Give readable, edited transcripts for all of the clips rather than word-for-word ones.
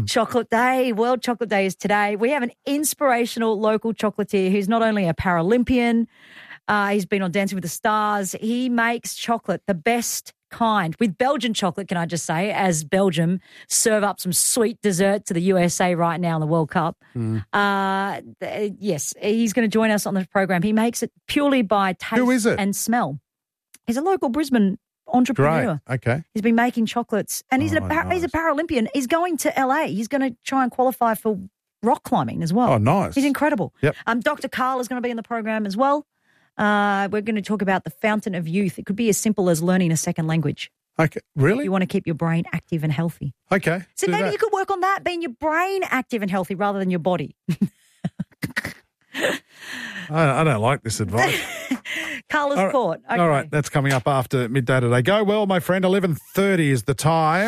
Chocolate Day, World Chocolate Day is today. We have an inspirational local chocolatier who's not only a Paralympian, he's been on Dancing with the Stars. He makes chocolate the best kind with Belgian chocolate, can I just say, as Belgium serve up some sweet dessert to the USA right now in the World Cup. Yes, he's going to join us on the program. He makes it purely by taste Who is it? and smell. He's a local Brisbane entrepreneur. Great. Okay. He's been making chocolates, and he's a Paralympian. He's going to LA. He's going to try and qualify for rock climbing as well. Oh, nice. He's incredible. Yep. Dr. Carl is going to be in the program as well. We're going to talk about the fountain of youth. It could be as simple as learning a second language. Okay. Really? You want to keep your brain active and healthy. Okay. So maybe you could work on that, being your brain active and healthy rather than your body. I don't like this advice. Carla's Court. Okay. All right, that's coming up after midday today. Go well, my friend. 11:30 is the time.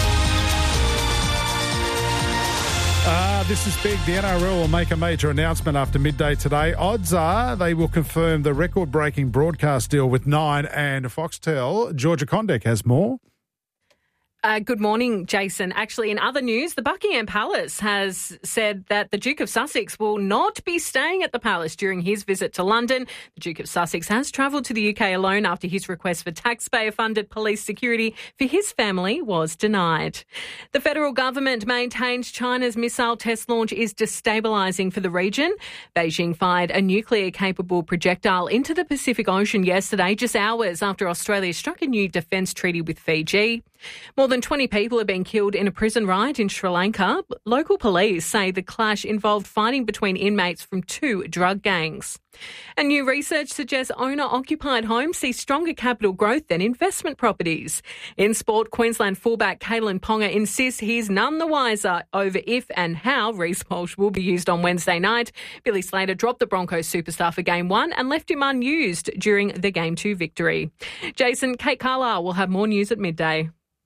This is big. The NRL will make a major announcement after midday today. Odds are they will confirm the record-breaking broadcast deal with Nine and Foxtel. Georgia Condek has more. Good morning, Jason. Actually, in other news, the Buckingham Palace has said that the Duke of Sussex will not be staying at the palace during his visit to London. The Duke of Sussex has travelled to the UK alone after his request for taxpayer-funded police security for his family was denied. The federal government maintains China's missile test launch is destabilising for the region. Beijing fired a nuclear-capable projectile into the Pacific Ocean yesterday, just hours after Australia struck a new defence treaty with Fiji. More than 20 people have been killed in a prison riot in Sri Lanka. Local police say the clash involved fighting between inmates from two drug gangs. And new research suggests owner-occupied homes see stronger capital growth than investment properties. In sport, Queensland fullback Kalen Ponga insists he's none the wiser over if and how Reece Walsh will be used on Wednesday night. Billy Slater dropped the Broncos superstar for Game 1 and left him unused during the Game 2 victory. Jason, Kate Carlisle will have more news at midday.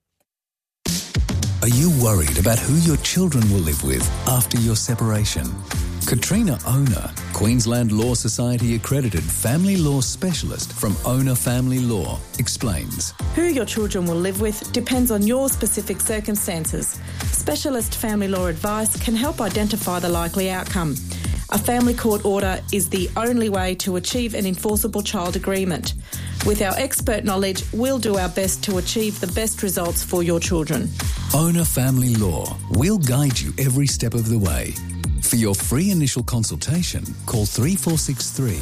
Are you worried about who your children will live with after your separation? Katrina Owner, Queensland Law Society accredited family law specialist from Owner Family Law, explains. Who your children will live with depends on your specific circumstances. Specialist family law advice can help identify the likely outcome. A family court order is the only way to achieve an enforceable child agreement. With our expert knowledge, we'll do our best to achieve the best results for your children. Owner Family Law. We'll guide you every step of the way. For your free initial consultation, call 3463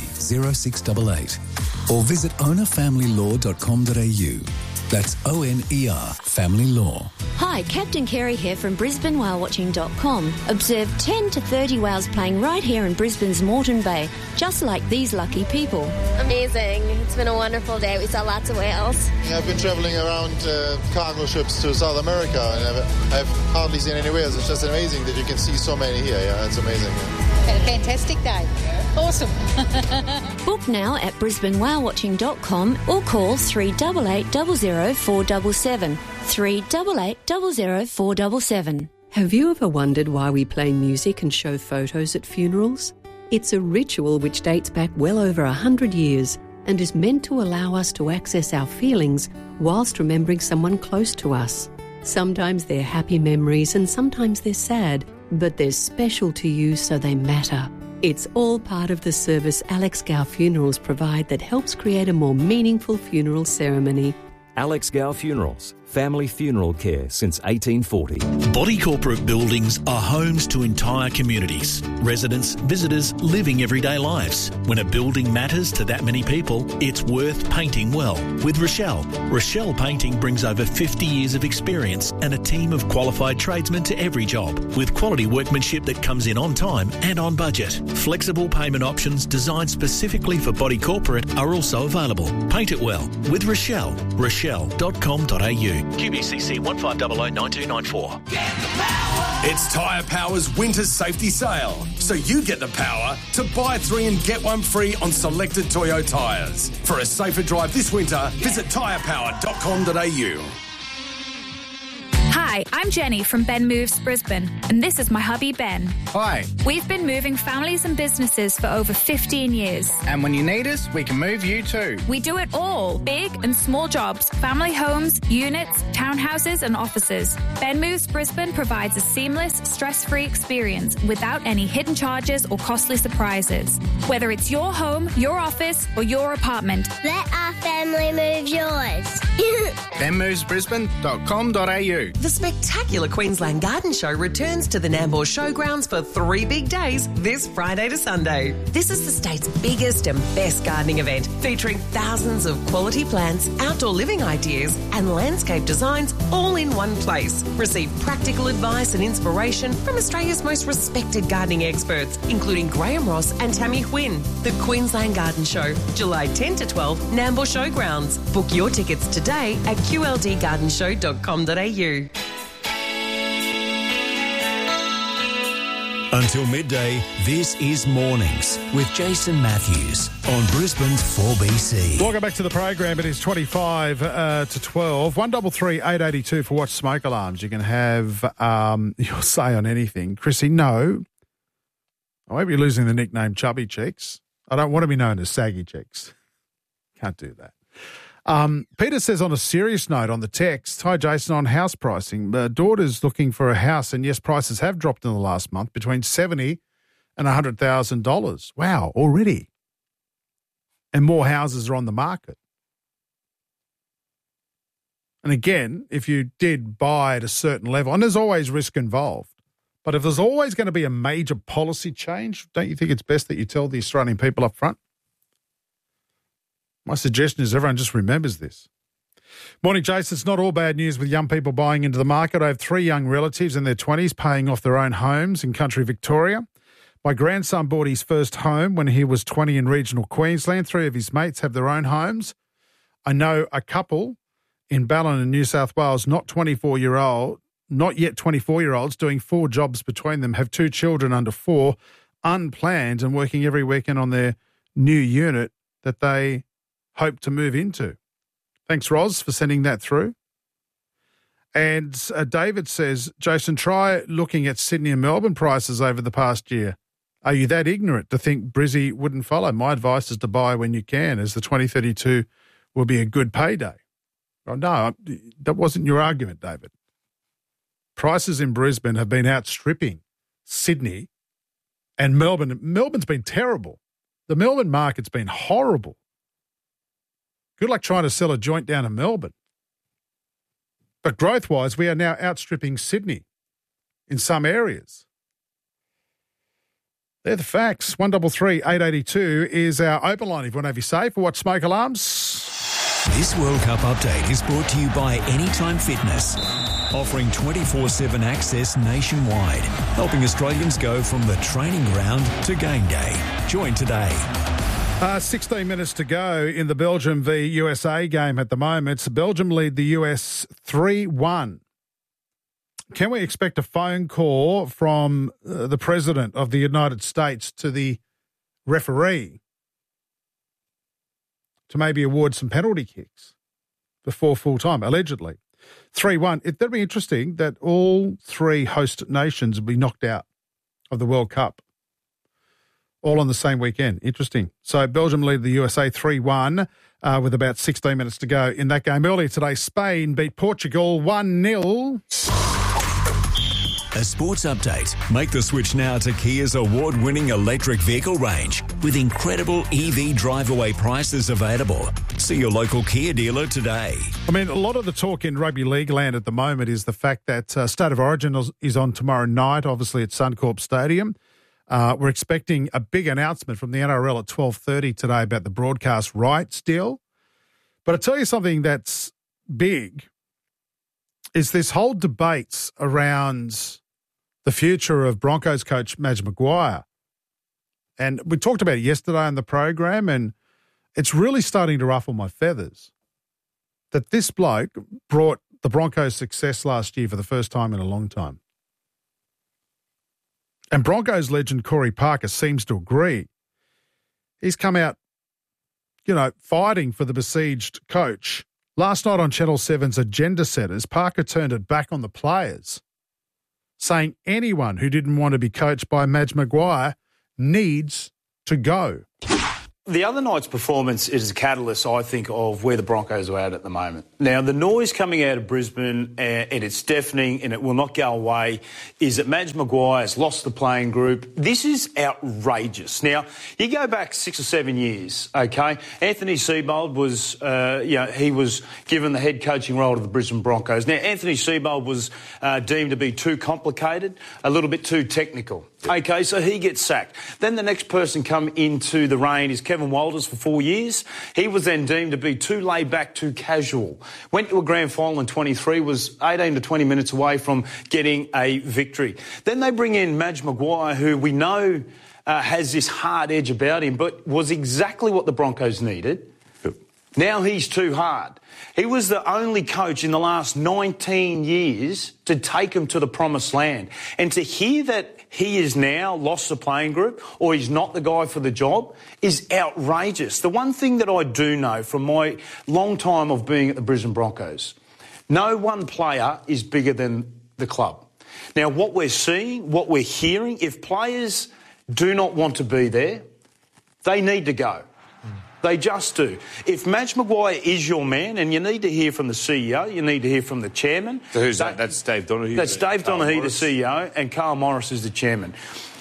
0688 or visit ownerfamilylaw.com.au. That's ONER Family Law. Hi, Captain Kerry here from BrisbaneWhaleWatching.com. Observe 10 to 30 whales playing right here in Brisbane's Moreton Bay, just like these lucky people. Amazing. It's been a wonderful day. We saw lots of whales. I've been travelling around cargo ships to South America and I've hardly seen any whales. It's just amazing that you can see so many here. Yeah, it's amazing. Had a fantastic day. Awesome. Book now at BrisbaneWhaleWatching.com or call 388 00 477. 388 00 477. Have you ever wondered why we play music and show photos at funerals? It's a ritual which dates back well over 100 years and is meant to allow us to access our feelings whilst remembering someone close to us. Sometimes they're happy memories and sometimes they're sad, but they're special to you so they matter. It's all part of the service Alex Gow Funerals provide that helps create a more meaningful funeral ceremony. Alex Gow Funerals, family funeral care since 1840. Body corporate buildings are homes to entire communities. Residents, visitors, living everyday lives. When a building matters to that many people, it's worth painting well. With Rochelle. Rochelle Painting brings over 50 years of experience and a team of qualified tradesmen to every job, with quality workmanship that comes in on time and on budget. Flexible payment options designed specifically for body corporate are also available. Paint it well with Rochelle. Rochelle.com.au. QBCC 15009294. It's Tyre Power's Winter Safety Sale, so you get the power to buy 3 and get 1 free on selected Toyo tyres. For a safer drive this winter, visit tyrepower.com.au. Hi, Hi, I'm Jenny from Ben Moves Brisbane, and this is my hubby Ben. Hi. We've been moving families and businesses for over 15 years. And when you need us, we can move you too. We do it all, big and small jobs, family homes, units, townhouses and offices. Ben Moves Brisbane provides a seamless, stress-free experience without any hidden charges or costly surprises. Whether it's your home, your office or your apartment. Let our family move yours. benmovesbrisbane.com.au. The spectacular Queensland Garden Show returns to the Nambour Showgrounds for 3 big days this Friday to Sunday. This is the state's biggest and best gardening event, featuring thousands of quality plants, outdoor living ideas and landscape designs all in one place. Receive practical advice and inspiration from Australia's most respected gardening experts, including Graham Ross and Tammy Huynh. The Queensland Garden Show, July 10 to 12, Nambour Showgrounds. Book your tickets today at qldgardenshow.com.au. Until midday, this is Mornings with Jason Matthews on Brisbane's 4BC. Welcome back to the program. It is 25 to 12. 133 882 for Watch Smoke Alarms. You can have your say on anything. Chrissy, no. I won't be losing the nickname Chubby Cheeks. I don't want to be known as Saggy Cheeks. Can't do that. Peter says on a serious note on the text, hi Jason, on house pricing. Daughter's looking for a house and yes, prices have dropped in the last month between $70,000 and $100,000. Wow, already. And more houses are on the market. And again, if you did buy at a certain level, and there's always risk involved, but if there's always going to be a major policy change, don't you think it's best that you tell the Australian people up front? My suggestion is everyone just remembers this. Morning, Jason. It's not all bad news with young people buying into the market. I have 3 young relatives in their 20s paying off their own homes in country Victoria. My grandson bought his first home when he was 20 in regional Queensland. 3 of his mates have their own homes. I know a couple in Ballon in New South Wales, not yet 24-year-olds, doing 4 jobs between them, have 2 children under 4, unplanned and working every weekend on their new unit that they hope to move into. Thanks, Roz, for sending that through. And David says, Jason, try looking at Sydney and Melbourne prices over the past year. Are you that ignorant to think Brizzy wouldn't follow? My advice is to buy when you can, as the 2032 will be a good payday. Oh, no, that wasn't your argument, David. Prices in Brisbane have been outstripping Sydney and Melbourne. Melbourne's been terrible. The Melbourne market's been horrible. Good luck trying to sell a joint down in Melbourne. But growth-wise, we are now outstripping Sydney in some areas. They're the facts. 133 882 is our open line if you want to have your say for Watch Smoke Alarms. This World Cup update is brought to you by Anytime Fitness, offering 24/7 access nationwide, helping Australians go from the training ground to game day. Join today. 16 minutes to go in the Belgium v USA game at the moment. Belgium lead the US 3-1. Can we expect a phone call from the President of the United States to the referee to maybe award some penalty kicks before full time, allegedly? 3-1. That'd be interesting that all 3 host nations will be knocked out of the World Cup. All on the same weekend. Interesting. So Belgium lead the USA 3-1 with about 16 minutes to go in that game. Earlier today, Spain beat Portugal 1-0. A sports update. Make the switch now to Kia's award-winning electric vehicle range with incredible EV drive-away prices available. See your local Kia dealer today. I mean, a lot of the talk in rugby league land at the moment is the fact that State of Origin is on tomorrow night, obviously at Suncorp Stadium. We're expecting a big announcement from the NRL at 12:30 today about the broadcast rights deal. But I'll tell you something that's big is this whole debate around the future of Broncos coach Madge Maguire. And we talked about it yesterday on the program, and it's really starting to ruffle my feathers that this bloke brought the Broncos success last year for the first time in a long time. And Broncos legend Corey Parker seems to agree. He's come out, fighting for the besieged coach Last night on Channel 7's Agenda Setters, Parker turned it back on the players, saying anyone who didn't want to be coached by Madge Maguire needs to go. The other night's performance is a catalyst, I think, of where the Broncos are at the moment. Now, the noise coming out of Brisbane, and it's deafening and it will not go away, is that Madge Maguire has lost the playing group. This is outrageous. Now, you go back 6 or 7 years, OK? Anthony Seibold was, he was given the head coaching role to the Brisbane Broncos. Now, Anthony Seibold was deemed to be too complicated, a little bit too technical. OK, so he gets sacked. Then the next person come into the reign is Kevin Walters for 4 years. He was then deemed to be too laid back, too casual. Went to a grand final in 23, was 18 to 20 minutes away from getting a victory. Then they bring in Madge Maguire, who we know has this hard edge about him, but was exactly what the Broncos needed. Now he's too hard. He was the only coach in the last 19 years to take him to the promised land. And to hear that he is now lost the playing group or he's not the guy for the job is outrageous. The one thing that I do know from my long time of being at the Brisbane Broncos, no one player is bigger than the club. Now, what we're seeing, what we're hearing, if players do not want to be there, they need to go. They just do. If Madge Maguire is your man, and you need to hear from the CEO, you need to hear from the chairman. So who's that? That's Dave Donaghy. That's Dave Donaghy, the CEO, and Carl Morris is the chairman.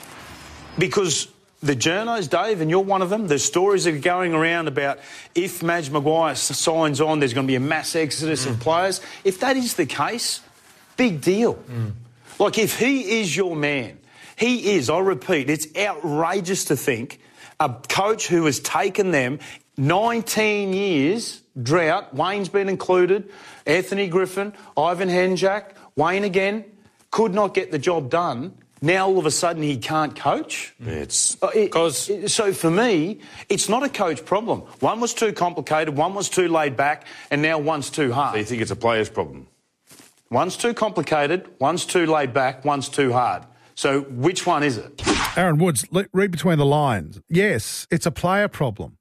Because the journos, Dave, and you're one of them, the stories are going around about if Madge Maguire signs on, there's going to be a mass exodus of players. If that is the case, big deal. Like, if he is your man, he is, I repeat, it's outrageous to think a coach who has taken them 19 years drought, Wayne's been included, Anthony Griffin, Ivan Henjak, Wayne again, could not get the job done. Now all of a sudden he can't coach? So for me, it's not a coach problem. One was too complicated, one was too laid back, and now one's too hard. So you think it's a player's problem? One's too complicated, one's too laid back, one's too hard. So which one is it? Aaron Woods, read between the lines. Yes, it's a player problem.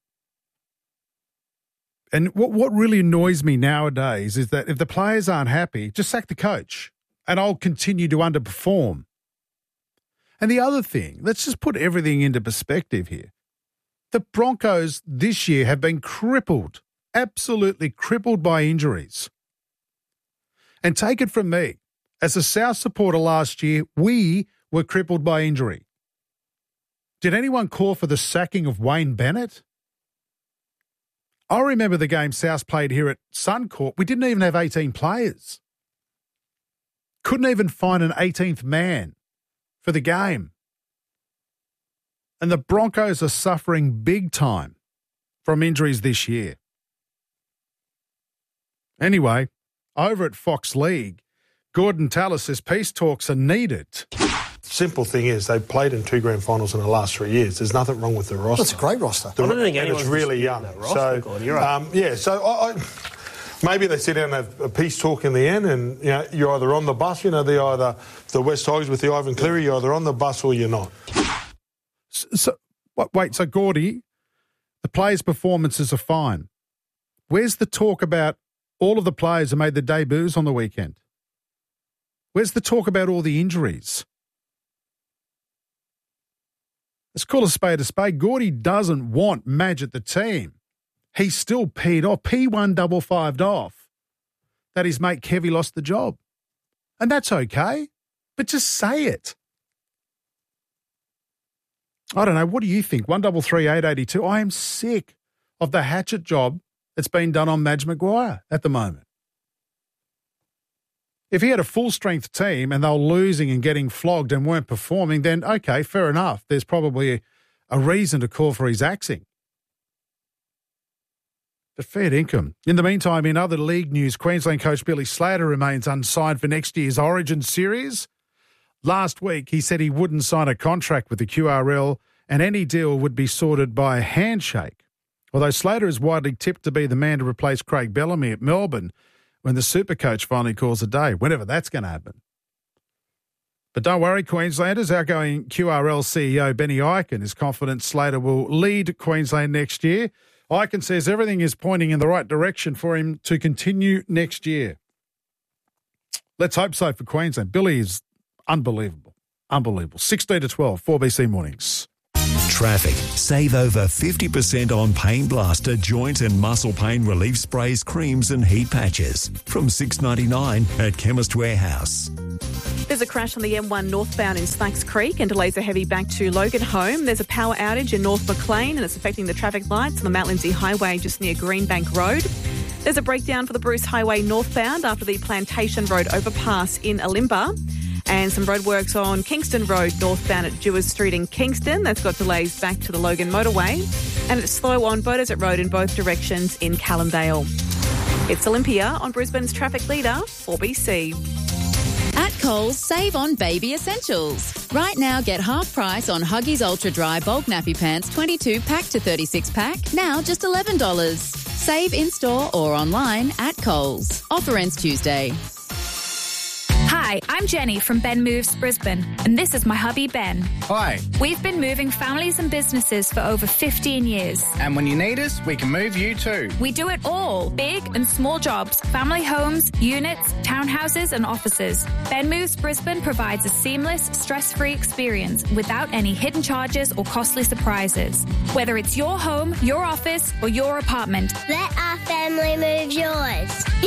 And what really annoys me nowadays is that if the players aren't happy, just sack the coach and I'll continue to underperform. And the other thing, let's just put everything into perspective here. The Broncos this year have been crippled, absolutely crippled by injuries. And take it from me, as a South supporter last year, we were crippled by injury. Did anyone call for the sacking of Wayne Bennett? I remember the game South played here at Suncorp. We didn't even have 18 players. Couldn't even find an 18th man for the game. And the Broncos are suffering big time from injuries this year. Anyway, over at Fox League, Gordon Tallis says peace talks are needed. Simple thing is they've played in 2 grand finals in the last 3 years. There's nothing wrong with the roster. That's a great roster. I don't think anyone's really young. Roster, so you're right. So maybe they sit down and have a peace talk in the end, and you're either on the bus. They're either the West Tigers with the Ivan Cleary. You're either on the bus or you're not. So Gordy, the players' performances are fine. Where's the talk about all of the players who made their debuts on the weekend? Where's the talk about all the injuries? Let's call a spade. Gordy doesn't want Madge at the team. He's still peed off, P1555'd off, that his mate Kevy lost the job. And that's okay, but just say it. I don't know, what do you think? 133-882. I am sick of the hatchet job that's been done on Madge Maguire at the moment. If he had a full-strength team and they were losing and getting flogged and weren't performing, then, okay, fair enough. There's probably a reason to call for his axing. But fair income. In the meantime, in other league news, Queensland coach Billy Slater remains unsigned for next year's Origin series. Last week, he said he wouldn't sign a contract with the QRL and any deal would be sorted by a handshake. Although Slater is widely tipped to be the man to replace Craig Bellamy at Melbourne when the Supercoach finally calls a day, whenever that's going to happen. But don't worry, Queenslanders. Outgoing QRL CEO Benny Eichen is confident Slater will lead Queensland next year. Icon says everything is pointing in the right direction for him to continue next year. Let's hope so for Queensland. Billy is unbelievable. Unbelievable. 16 to 12, 4BC Mornings. Traffic. Save over 50% on Pain Blaster joint and muscle pain relief sprays, creams and heat patches. From $6.99 at Chemist Warehouse. There's a crash on the M1 northbound in Slacks Creek and delays are heavy back to Logan Home. There's a power outage in North Maclean and it's affecting the traffic lights on the Mount Lindsay Highway just near Greenbank Road. There's a breakdown for the Bruce Highway northbound after the Plantation Road overpass in Alimba. And some roadworks on Kingston Road northbound at Dewars Street in Kingston. That's got delays back to the Logan motorway. And it's slow on Beaudesert Road in both directions in Callendale. It's Olympia on Brisbane's traffic leader, 4BC. At Coles, save on baby essentials. Right now, get half price on Huggies Ultra Dry Bulk Nappy Pants 22 pack to 36 pack, now just $11. Save in-store or online at Coles. Offer ends Tuesday. Hi, I'm Jenny from Ben Moves Brisbane, and this is my hubby Ben. Hi. We've been moving families and businesses for over 15 years. And when you need us, we can move you too. We do it all, big and small jobs, family homes, units, townhouses and offices. Ben Moves Brisbane provides a seamless, stress-free experience without any hidden charges or costly surprises. Whether it's your home, your office or your apartment. Let our family move yours.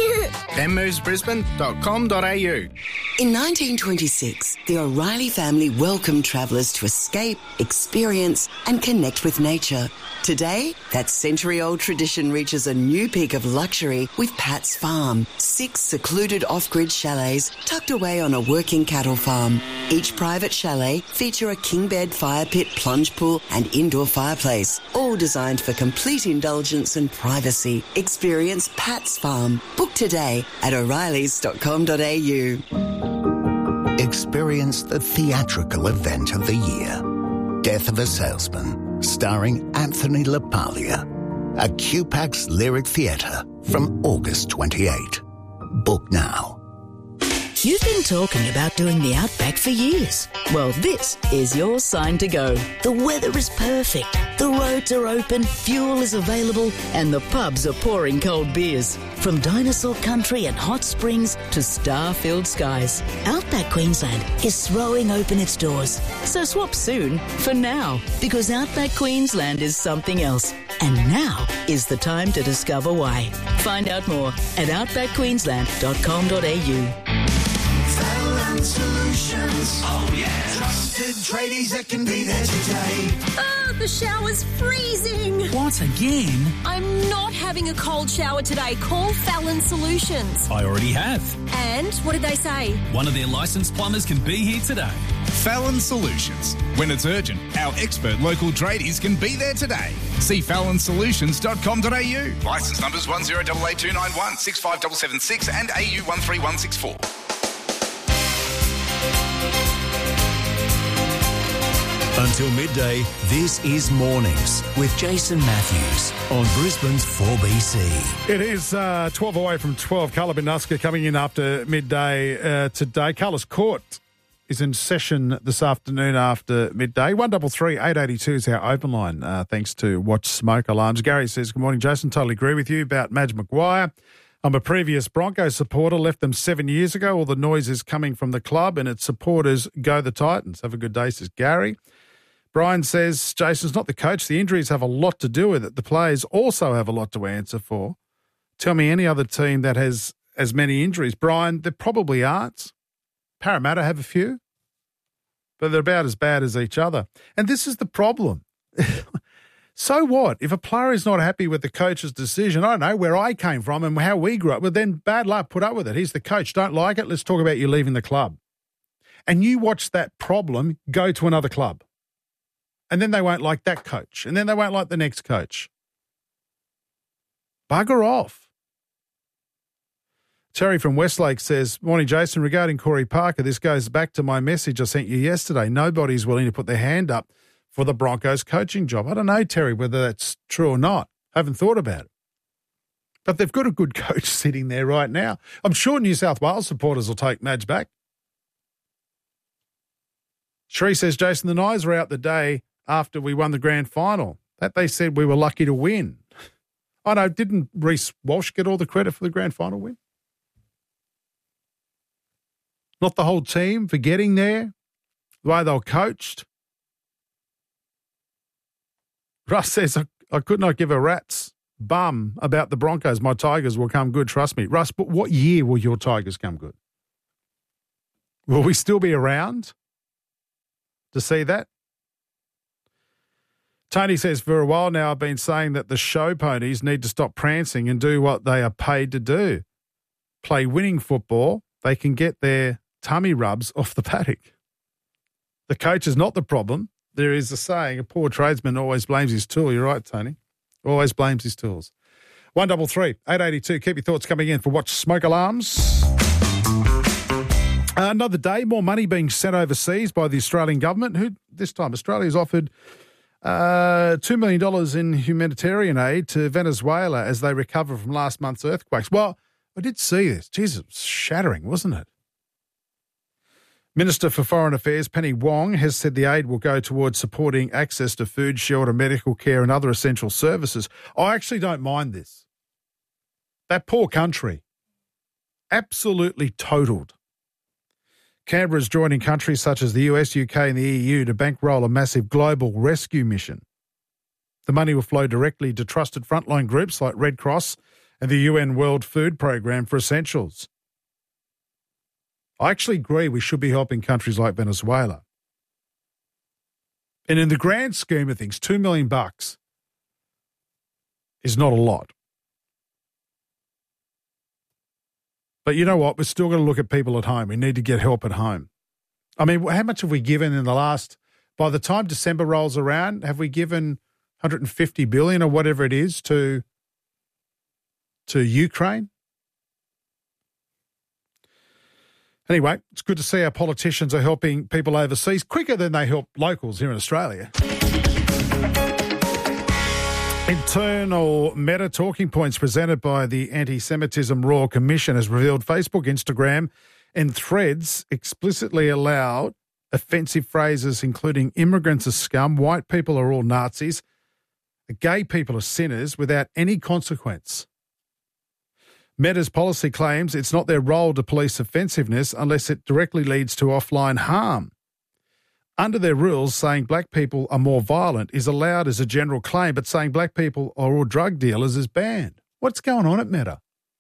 benmovesbrisbane.com.au. In 1926, the O'Reilly family welcomed travellers to escape, experience and connect with nature. Today, that century-old tradition reaches a new peak of luxury with Pat's Farm. 6 secluded off-grid chalets tucked away on a working cattle farm. Each private chalet feature a king bed, fire pit, plunge pool and indoor fireplace, all designed for complete indulgence and privacy. Experience Pat's Farm. Book today at o'reillys.com.au. Experience the theatrical event of the year. Death of a Salesman, starring Anthony LaPaglia. At QPAX Lyric Theatre from August 28. Book now. You've been talking about doing the Outback for years. Well, this is your sign to go. The weather is perfect, the roads are open, fuel is available, and the pubs are pouring cold beers. From dinosaur country and hot springs to star-filled skies, Outback Queensland is throwing open its doors. So swap soon for now, because Outback Queensland is something else. And now is the time to discover why. Find out more at outbackqueensland.com.au. Fallon Solutions. Oh, yeah. Trusted tradies that can be there today. Oh, the shower's freezing. What, again? I'm not having a cold shower today. Call Fallon Solutions. I already have. And what did they say? One of their licensed plumbers can be here today. Fallon Solutions. When it's urgent, our expert local tradies can be there today. See fallonsolutions.com.au. Licence numbers 108829165776 657776 and AU 13164. Until midday, this is Mornings with Jason Matthews on Brisbane's 4BC. It is 12 away from 12. Carla Binuska coming in after midday today. Carla's Court is in session this afternoon after midday. 1333 882 is our open line, thanks to Watch Smoke Alarms. Gary says, good morning, Jason. Totally agree with you about Madge Maguire. I'm a previous Broncos supporter, left them 7 years ago. All the noise is coming from the club and its supporters. Go the Titans. Have a good day, says Gary. Brian says, Jason's not the coach. The injuries have a lot to do with it. The players also have a lot to answer for. Tell me any other team that has as many injuries. Brian, there probably aren't. Parramatta have a few, but they're about as bad as each other. And this is the problem. So what? If a player is not happy with the coach's decision, I don't know where I came from and how we grew up, well, then bad luck, put up with it. He's the coach. Don't like it? Let's talk about you leaving the club. And you watch that problem go to another club. And then they won't like that coach. And then they won't like the next coach. Bugger off. Terry from Westlake says, morning, Jason. Regarding Corey Parker, this goes back to my message I sent you yesterday. Nobody's willing to put their hand up for the Broncos coaching job. I don't know, Terry, whether that's true or not. I haven't thought about it. But they've got a good coach sitting there right now. I'm sure New South Wales supporters will take Madge back. Shree says, Jason, the Knights were out the day after we won the grand final. That they said we were lucky to win. I know, didn't Reece Walsh get all the credit for the grand final win? Not the whole team for getting there, the way they were coached. Russ says, I could not give a rat's bum about the Broncos. My Tigers will come good, trust me. Russ, but what year will your Tigers come good? Will we still be around to see that? Tony says, for a while now I've been saying that the show ponies need to stop prancing and do what they are paid to do. Play winning football. They can get their tummy rubs off the paddock. The coach is not the problem. There is a saying, a poor tradesman always blames his tool. You're right, Tony. Always blames his tools. 133 882. Keep your thoughts coming in for Watch Smoke Alarms. Another day, more money being sent overseas by the Australian government, who this time Australia's offered $2 million in humanitarian aid to Venezuela as they recover from last month's earthquakes. Well, I did see this. Jesus, it was shattering, wasn't it? Minister for Foreign Affairs, Penny Wong, has said the aid will go towards supporting access to food, shelter, medical care and other essential services. I actually don't mind this. That poor country, absolutely totaled. Canberra is joining countries such as the US, UK and the EU to bankroll a massive global rescue mission. The money will flow directly to trusted frontline groups like Red Cross and the UN World Food Programme for Essentials. I actually agree we should be helping countries like Venezuela. And in the grand scheme of things, $2 million is not a lot. But you know what? We're still going to look at people at home. We need to get help at home. I mean, how much have we given in the last, by the time December rolls around, have we given $150 billion or whatever it is to Ukraine? Anyway, it's good to see our politicians are helping people overseas quicker than they help locals here in Australia. Internal meta talking points presented by the Anti-Semitism Royal Commission has revealed Facebook, Instagram and Threads explicitly allow offensive phrases including immigrants are scum, white people are all Nazis, gay people are sinners without any consequence. Meta's policy claims it's not their role to police offensiveness unless it directly leads to offline harm. Under their rules, saying black people are more violent is allowed as a general claim, but saying black people are all drug dealers is banned. What's going on at Meta?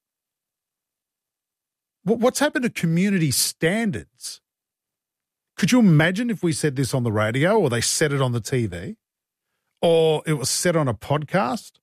What's happened to community standards? Could you imagine if we said this on the radio or they said it on the TV or it was said on a podcast?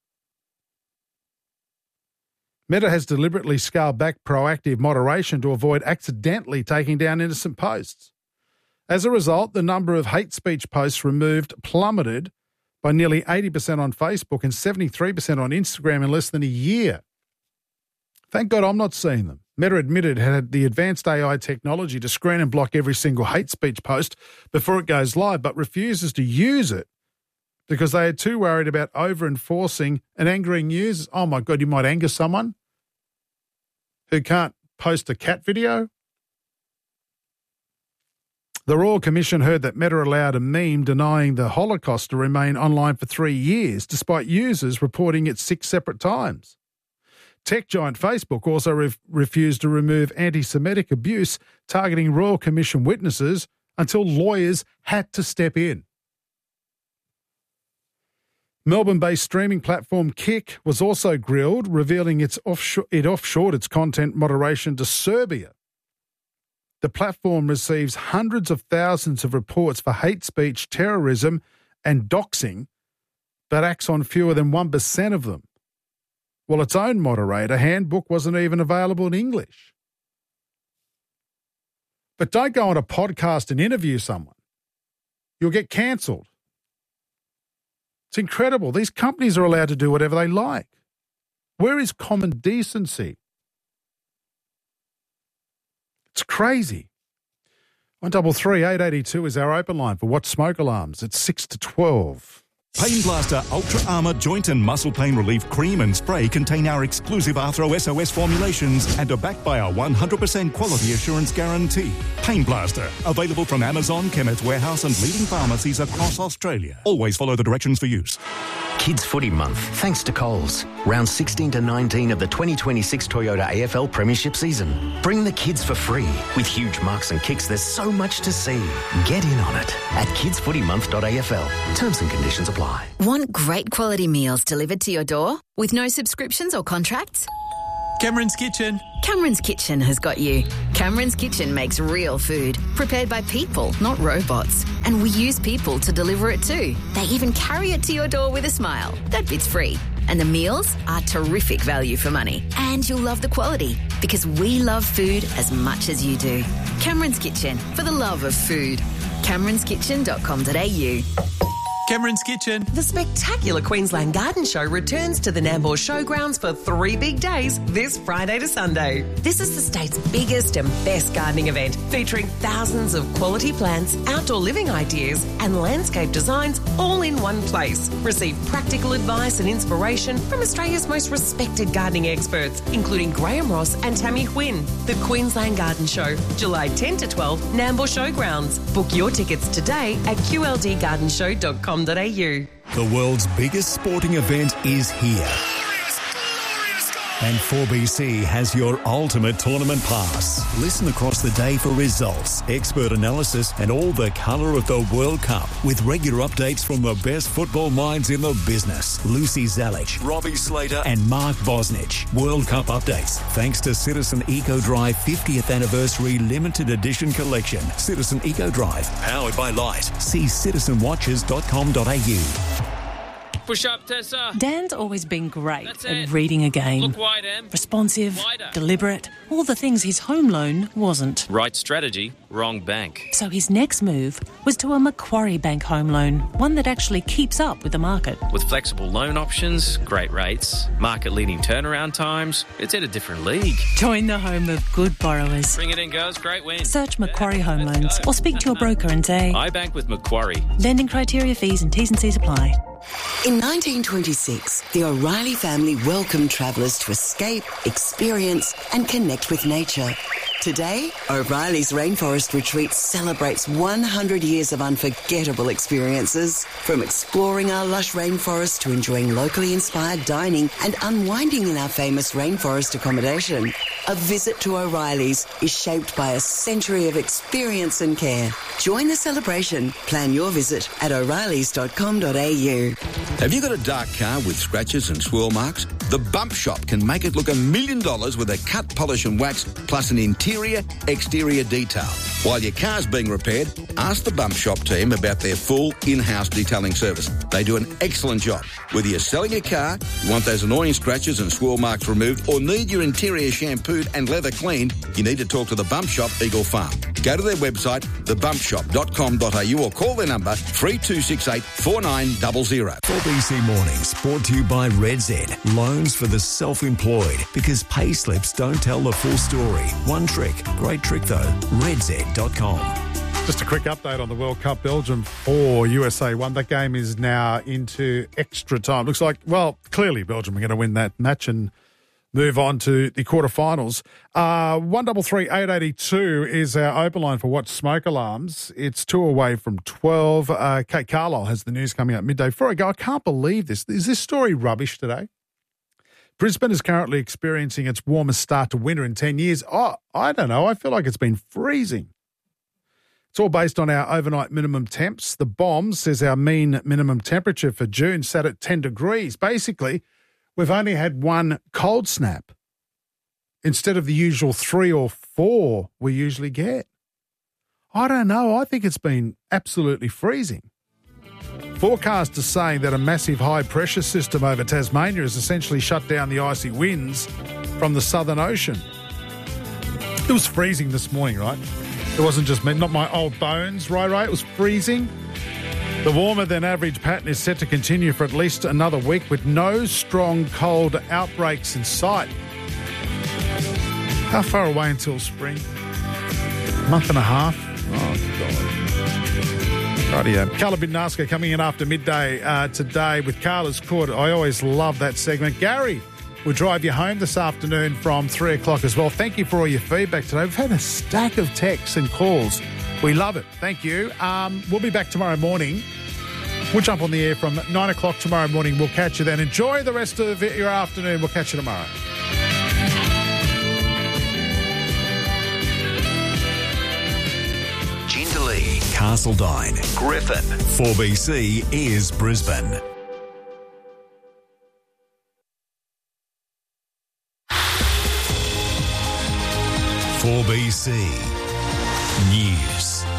Meta has deliberately scaled back proactive moderation to avoid accidentally taking down innocent posts. As a result, the number of hate speech posts removed plummeted by nearly 80% on Facebook and 73% on Instagram in less than a year. Thank God I'm not seeing them. Meta admitted it had the advanced AI technology to screen and block every single hate speech post before it goes live, but refuses to use it because they are too worried about over-enforcing and angering users. Oh, my God, you might anger someone who can't post a cat video. The Royal Commission heard that Meta allowed a meme denying the Holocaust to remain online for 3 years, despite users reporting it 6 separate times. Tech giant Facebook also refused to remove anti-Semitic abuse targeting Royal Commission witnesses until lawyers had to step in. Melbourne-based streaming platform Kick was also grilled, revealing it offshored its content moderation to Serbia. The platform receives hundreds of thousands of reports for hate speech, terrorism and doxing, but acts on fewer than 1% of them, while its own moderator handbook wasn't even available in English. But don't go on a podcast and interview someone. You'll get cancelled. It's incredible. These companies are allowed to do whatever they like. Where is common decency? It's crazy. 133 882 is our open line for Watch Smoke Alarms. It's 6 to 12. Pain Blaster Ultra Armour Joint and Muscle Pain Relief Cream and Spray contain our exclusive Arthro SOS formulations and are backed by our 100% quality assurance guarantee. Pain Blaster, available from Amazon, Chemist Warehouse and leading pharmacies across Australia. Always follow the directions for use. Kids Footy Month, thanks to Coles. Round 16 to 19 of the 2026 Toyota AFL Premiership season. Bring the kids for free. With huge marks and kicks, there's so much to see. Get in on it at kidsfootymonth.afl. Terms and conditions apply. Want great quality meals delivered to your door with no subscriptions or contracts? Cameron's Kitchen. Cameron's Kitchen has got you. Cameron's Kitchen makes real food, prepared by people, not robots. And we use people to deliver it too. They even carry it to your door with a smile. That bit's free. And the meals are terrific value for money. And you'll love the quality, because we love food as much as you do. Cameron's Kitchen, for the love of food. Cameron'sKitchen.com.au. Cameron's Kitchen. The spectacular Queensland Garden Show returns to the Nambour Showgrounds for 3 big days this Friday to Sunday. This is the state's biggest and best gardening event, featuring thousands of quality plants, outdoor living ideas and landscape designs all in one place. Receive practical advice and inspiration from Australia's most respected gardening experts, including Graham Ross and Tammy Quinn. The Queensland Garden Show, July 10 to 12, Nambour Showgrounds. Book your tickets today at qldgardenshow.com.au. The world's biggest sporting event is here. And 4BC has your ultimate tournament pass. Listen across the day for results, expert analysis and all the colour of the World Cup, with regular updates from the best football minds in the business. Lucy Zalic, Robbie Slater and Mark Bosnich. World Cup updates thanks to Citizen Eco Drive 50th Anniversary Limited Edition Collection. Citizen Eco Drive, powered by Light. See citizenwatches.com.au. Push up, Tessa. Dan's always been great at reading a game. Look wide, Em. Responsive, Wider. deliberate, all the things his home loan wasn't. Right strategy, wrong bank. So his next move was to a Macquarie Bank home loan, one that actually keeps up with the market. With flexible loan options, great rates, market-leading turnaround times, it's at a different league. Join the home of good borrowers. Bring it in, girls. Great win. Search Macquarie Home Loans or speak to your broker and say, I bank with Macquarie. Lending criteria, fees and T's and C's apply. In 1926, the O'Reilly family welcomed travellers to escape, experience and connect with nature. Today, O'Reilly's Rainforest Retreat celebrates 100 years of unforgettable experiences. From exploring our lush rainforest to enjoying locally inspired dining and unwinding in our famous rainforest accommodation. A visit to O'Reilly's is shaped by a century of experience and care. Join the celebration. Plan your visit at o'reillys.com.au. Have you got a dark car with scratches and swirl marks? The Bump Shop can make it look $1 million with a cut, polish and wax, plus an interior, exterior detail. While your car's being repaired, ask the Bump Shop team about their full in-house detailing service. They do an excellent job. Whether you're selling a car, you want those annoying scratches and swirl marks removed, or need your interior shampooed and leather cleaned, you need to talk to the Bump Shop, Eagle Farm. Go to their website, thebumpshop.com.au, or call their number 3268 4900. 4BC Mornings, brought to you by RedZ. Loans for the self-employed, because pay slips don't tell the full story. One trick, great trick though, redz.com. Just a quick update on the World Cup. Belgium 4, USA 1. That game is now into extra time. Looks like, well, clearly Belgium are going to win that match and move on to the quarterfinals. 133 882 is our open line for Watch Smoke Alarms. It's 2 away from 12. Kate Carlisle has the news coming out midday. Before I go, I can't believe this. Is this story rubbish today? Brisbane is currently experiencing its warmest start to winter in 10 years. Oh, I don't know. I feel like it's been freezing. It's all based on our overnight minimum temps. The BOM says our mean minimum temperature for June sat at 10 degrees. Basically, we've only had one cold snap instead of the usual 3 or 4 we usually get. I don't know. I think it's been absolutely freezing. Forecasters saying that a massive high-pressure system over Tasmania has essentially shut down the icy winds from the Southern Ocean. It was freezing this morning, right? It wasn't just me, not my old bones, right? It was freezing. The warmer-than-average pattern is set to continue for at least another week with no strong cold outbreaks in sight. How far away until spring? A month and a half? Oh, God. Rightio. Carla Bidnaska coming in after midday today with Carla's Court. I always love that segment. Gary will drive you home this afternoon from 3 o'clock as well. Thank you for all your feedback today. We've had a stack of texts and calls. We love it. Thank you. We'll be back tomorrow morning We'll jump on the air from 9 o'clock tomorrow morning. We'll catch you then. Enjoy the rest of your afternoon. We'll catch you tomorrow. Jindalee, Castledine, Griffin. 4BC is Brisbane. .4BC News.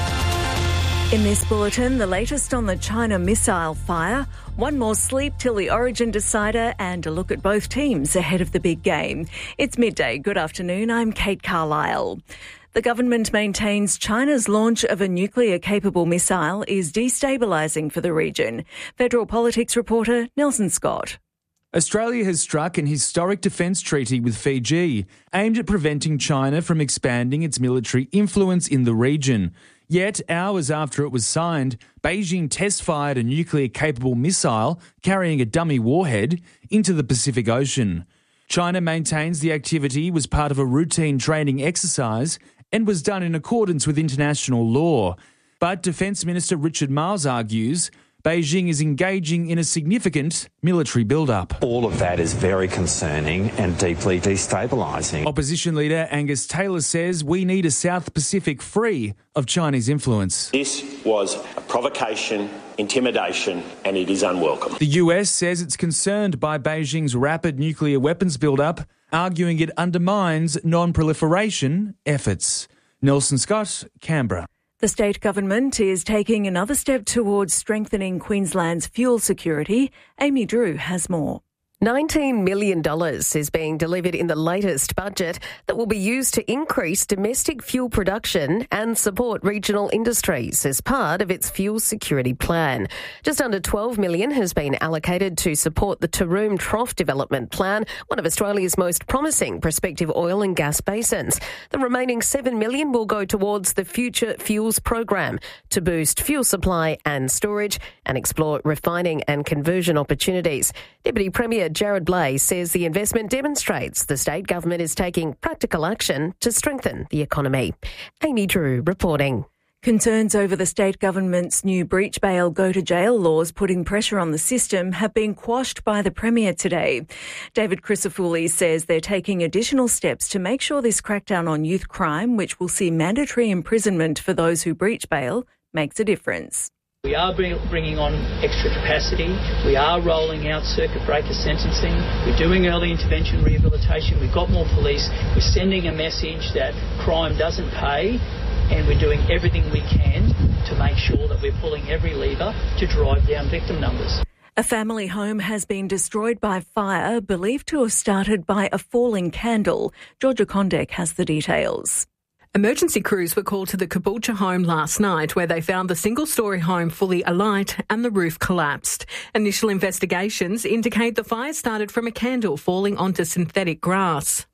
In this bulletin, the latest on the China missile fire, one more sleep till the Origin decider, and a look at both teams ahead of the big game. It's midday. Good afternoon. I'm Kate Carlisle. The government maintains China's launch of a nuclear-capable missile is destabilising for the region. Federal Politics reporter Nelson Scott. Australia has struck an historic defence treaty with Fiji, aimed at preventing China from expanding its military influence in the region. Yet, hours after it was signed, Beijing test-fired a nuclear-capable missile carrying a dummy warhead into the Pacific Ocean. China maintains the activity was part of a routine training exercise and was done in accordance with international law. But Defence Minister Richard Marles argues Beijing is engaging in a significant military build-up. All of that is very concerning and deeply destabilising. Opposition leader Angus Taylor says we need a South Pacific free of Chinese influence. This was a provocation, intimidation, and it is unwelcome. The US says it's concerned by Beijing's rapid nuclear weapons build-up, arguing it undermines non-proliferation efforts. Nelson Scott, Canberra. The state government is taking another step towards strengthening Queensland's fuel security. Amy Drew has more. $19 million is being delivered in the latest budget that will be used to increase domestic fuel production and support regional industries as part of its fuel security plan. Just under $12 million has been allocated to support the Taroom Trough Development Plan, one of Australia's most promising prospective oil and gas basins. The remaining $7 million will go towards the Future Fuels program to boost fuel supply and storage and explore refining and conversion opportunities. Deputy Premier Jared Blay says the investment demonstrates the state government is taking practical action to strengthen the economy. Amy Drew reporting. Concerns over the state government's new breach bail go-to-jail laws putting pressure on the system have been quashed by the Premier today. David Crisafulli says they're taking additional steps to make sure this crackdown on youth crime, which will see mandatory imprisonment for those who breach bail, makes a difference. We are bringing on extra capacity. We are rolling out circuit breaker sentencing. We're doing early intervention rehabilitation. We've got more police. We're sending a message that crime doesn't pay, and we're doing everything we can to make sure that we're pulling every lever to drive down victim numbers. A family home has been destroyed by fire, believed to have started by a falling candle. Georgia Condek has the details. Emergency crews were called to the Caboolture home last night, where they found the single-storey home fully alight and the roof collapsed. Initial investigations indicate the fire started from a candle falling onto synthetic grass.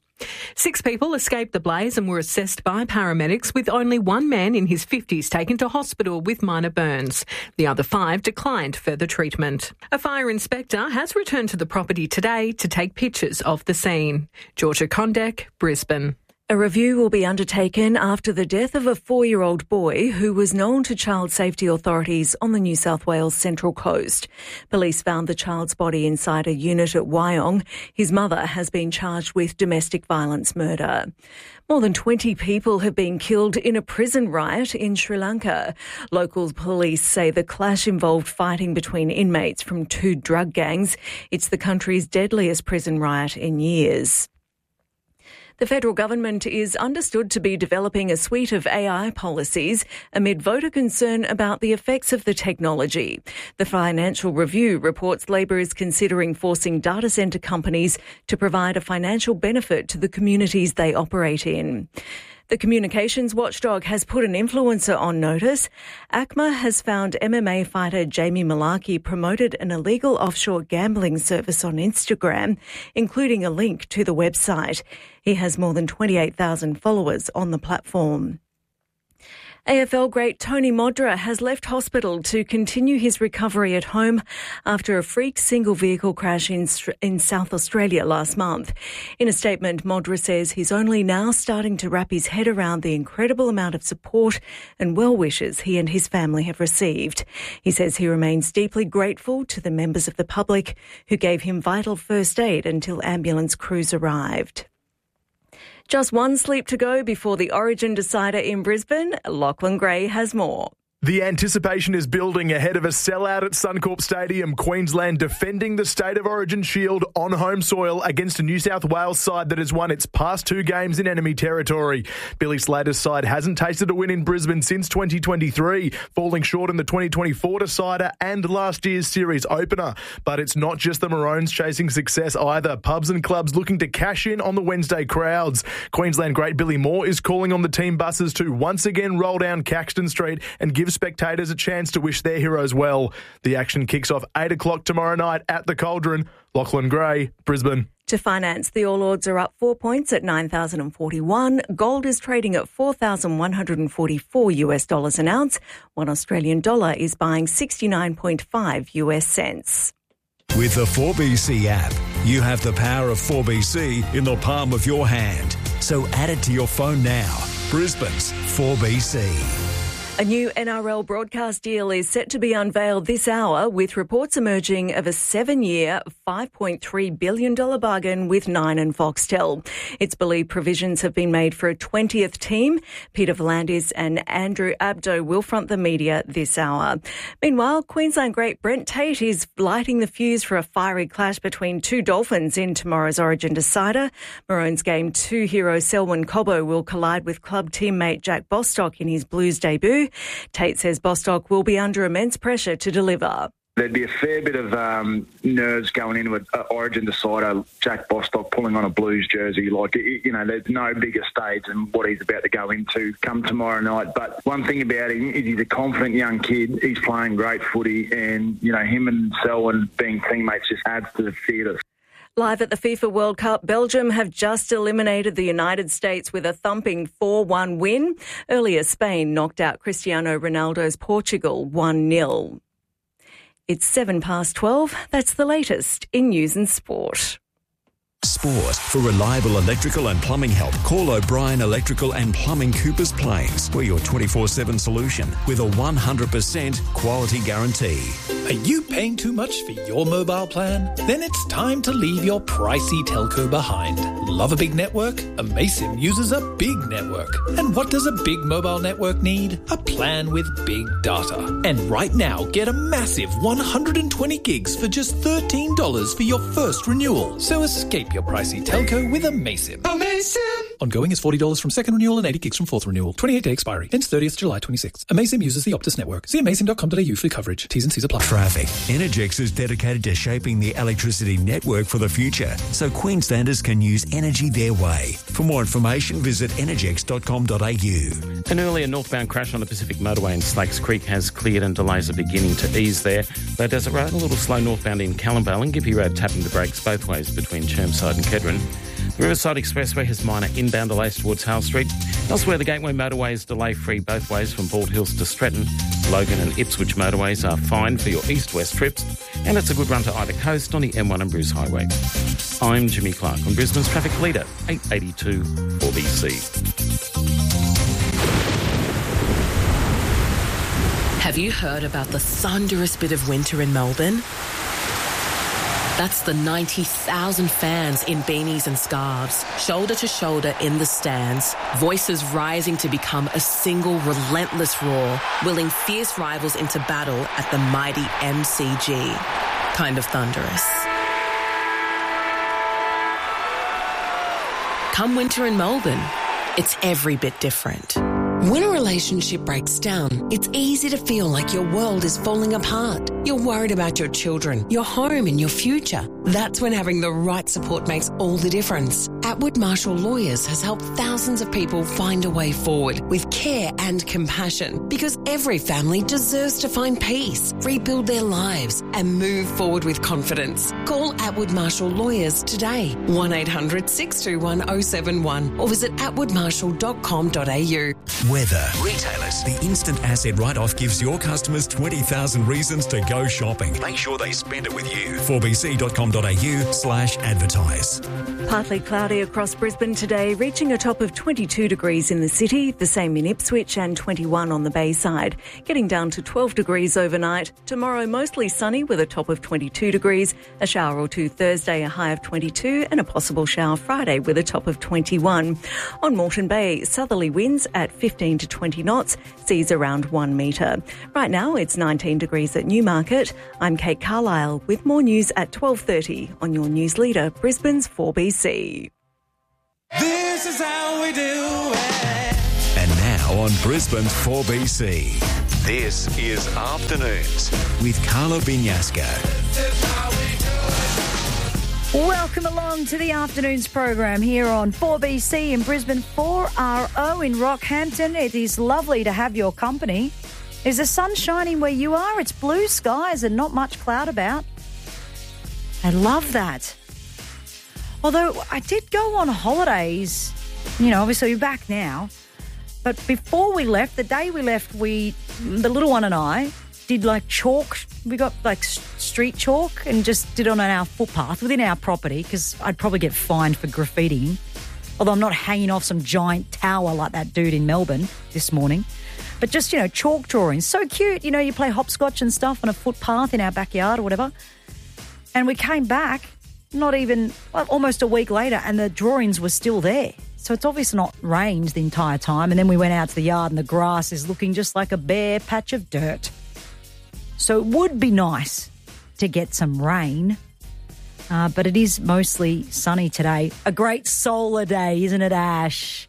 6 people escaped the blaze and were assessed by paramedics, with only one man in his 50s taken to hospital with minor burns. The other 5 declined further treatment. A fire inspector has returned to the property today to take pictures of the scene. Georgia Condek, Brisbane. A review will be undertaken after the death of a 4-year-old boy who was known to child safety authorities on the New South Wales Central Coast. Police found the child's body inside a unit at Wyong. His mother has been charged with domestic violence murder. More than 20 people have been killed in a prison riot in Sri Lanka. Local police say the clash involved fighting between inmates from 2 drug gangs. It's the country's deadliest prison riot in years. The federal government is understood to be developing a suite of AI policies amid voter concern about the effects of the technology. The Financial Review reports Labor is considering forcing data centre companies to provide a financial benefit to the communities they operate in. The communications watchdog has put an influencer on notice. ACMA has found MMA fighter Jamie Malarkey promoted an illegal offshore gambling service on Instagram, including a link to the website. He has more than 28,000 followers on the platform. AFL great Tony Modra has left hospital to continue his recovery at home after a freak single-vehicle crash in South Australia last month. In a statement, Modra says he's only now starting to wrap his head around the incredible amount of support and well wishes he and his family have received. He says he remains deeply grateful to the members of the public who gave him vital first aid until ambulance crews arrived. Just one sleep to go before the Origin decider in Brisbane. Lachlan Gray has more. The anticipation is building ahead of a sellout at Suncorp Stadium, Queensland defending the State of Origin shield on home soil against a New South Wales side that has won its past 2 games in enemy territory. Billy Slater's side hasn't tasted a win in Brisbane since 2023, falling short in the 2024 decider and last year's series opener. But it's not just the Maroons chasing success either. Pubs and clubs looking to cash in on the Wednesday crowds. Queensland great Billy Moore is calling on the team buses to once again roll down Caxton Street and give spectators a chance to wish their heroes well. The action kicks off 8 o'clock tomorrow night at the Cauldron. Lachlan Gray, Brisbane. To finance, the All Ords are up 4 points at 9,041. Gold is trading at $4,144 an ounce. $1 Australian dollar is buying 69.5 US cents. With the 4BC app, you have the power of 4BC in the palm of your hand. So add it to your phone now. Brisbane's 4BC. A new NRL broadcast deal is set to be unveiled this hour, with reports emerging of a 7-year, $5.3 billion bargain with Nine and Foxtel. It's believed provisions have been made for a 20th team. Peter V'landys and Andrew Abdo will front the media this hour. Meanwhile, Queensland great Brent Tate is lighting the fuse for a fiery clash between 2 Dolphins in tomorrow's Origin decider. Maroons Game 2 hero Selwyn Cobbo will collide with club teammate Jack Bostock in his Blues debut. Tate says Bostock will be under immense pressure to deliver. There'd be a fair bit of nerves going into an Origin decider. Jack Bostock pulling on a Blues jersey, there's no bigger stage than what he's about to go into come tomorrow night. But one thing about him is he's a confident young kid. He's playing great footy, and him and Selwyn being teammates just adds to the theatre. Live at the FIFA World Cup, Belgium have just eliminated the United States with a thumping 4-1 win. Earlier, Spain knocked out Cristiano Ronaldo's Portugal 1-0. It's 12:07. That's the latest in news and sport. Sport. For reliable electrical and plumbing help, call O'Brien Electrical and Plumbing, Coopers Plains. We're your 24/7 solution with a 100% quality guarantee. Are you paying too much for your mobile plan? Then it's time to leave your pricey telco behind. Love a big network? Amaysim uses a big network. And what does a big mobile network need? A plan with big data. And right now, get a massive 120 gigs for just $13 for your first renewal. So escape your pricey telco with Amaysim. Ongoing is $40 from second renewal and 80 gigs from fourth renewal. 28-day expiry. Ends 30th July 26. Amaysim uses the Optus network. See amaysim.com.au for coverage. T's and C's apply. Traffic. Energex is dedicated to shaping the electricity network for the future, so Queenslanders can use energy their way. For more information, visit energex.com.au. An earlier northbound crash on the Pacific Motorway in Slakes Creek has cleared and delays are beginning to ease there. Though Desert Road a little slow northbound in Callambale and Gympie Road tapping the brakes both ways between Chermside and Kedron. The Riverside Expressway has minor inbound delays towards Hale Street. Elsewhere, the Gateway Motorway is delay-free both ways from Bald Hills to Stratton. Logan and Ipswich motorways are fine for your east-west trips, and it's a good run to either coast on the M1 and Bruce Highway. I'm Jimmy Clark on Brisbane's traffic leader, 882 4BC. Have you heard about the thunderous bit of winter in Melbourne? That's the 90,000 fans in beanies and scarves, shoulder to shoulder in the stands, voices rising to become a single relentless roar, willing fierce rivals into battle at the mighty MCG. Kind of thunderous. Come winter in Melbourne, it's every bit different. When a relationship breaks down, it's easy to feel like your world is falling apart. You're worried about your children, your home and your future. That's when having the right support makes all the difference. Atwood Marshall Lawyers has helped thousands of people find a way forward with care and compassion, because every family deserves to find peace, rebuild their lives and move forward with confidence. Call Atwood Marshall Lawyers today, 1800 621 071, or visit atwoodmarshall.com.au. Weather. Retailers. The instant asset write-off gives your customers 20,000 reasons to go shopping. Make sure they spend it with you. 4bc.com.au/advertise. Partly cloudy across Brisbane today, reaching a top of 22 degrees in the city, the same in Ipswich, and 21 on the Bayside. Getting down to 12 degrees overnight. Tomorrow, mostly sunny with a top of 22 degrees. A shower or two Thursday, a high of 22, and a possible shower Friday with a top of 21. On Moreton Bay, southerly winds at 15 to 20 knots, seas around 1 metre. Right now, it's 19 degrees at Newmarket. I'm Kate Carlisle with more news at 12:30 on your news leader, Brisbane's 4BC. This is how we do it. And now on Brisbane's 4BC, this is Afternoons with Carla Binyasco. Welcome along to the Afternoons program here on 4BC in Brisbane, 4RO in Rockhampton. It is lovely to have your company. Is the sun shining where you are? It's blue skies and not much cloud about. I love that. Although I did go on holidays, obviously we're back now. But before we left, the day we left, the little one and I did chalk. We got street chalk and just did it on our footpath within our property, because I'd probably get fined for graffitiing. Although I'm not hanging off some giant tower like that dude in Melbourne this morning. But just, chalk drawings. So cute. You play hopscotch and stuff on a footpath in our backyard or whatever. And we came back almost a week later, and the drawings were still there. So it's obviously not rained the entire time. And then we went out to the yard and the grass is looking just like a bare patch of dirt. So it would be nice to get some rain, but it is mostly sunny today. A great solar day, isn't it, Ash?